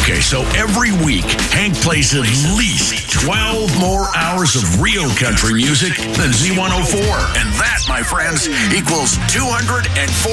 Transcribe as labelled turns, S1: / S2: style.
S1: Okay, so every week, Hank plays at least 12 more hours of real country music than Z104. And that, my friends, equals 204